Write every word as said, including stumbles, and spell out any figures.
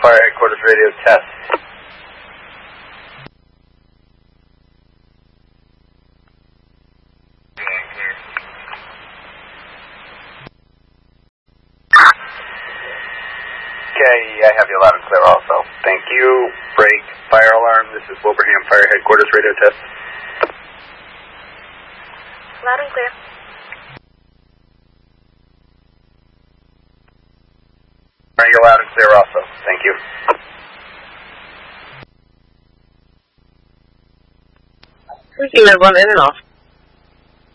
Fire Headquarters radio test. Okay, I have you loud and clear also. Thank you. Break. Fire alarm. This is Wilbraham Fire Headquarters radio test. Loud and clear. You're loud and clear also. Thank you. We can live on in and off.